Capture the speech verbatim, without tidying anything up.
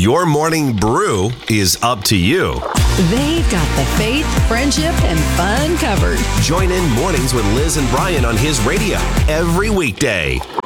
Your morning brew is up to you. They've got the faith, friendship, and fun covered. Join in mornings with Liz and Brian on his radio every weekday.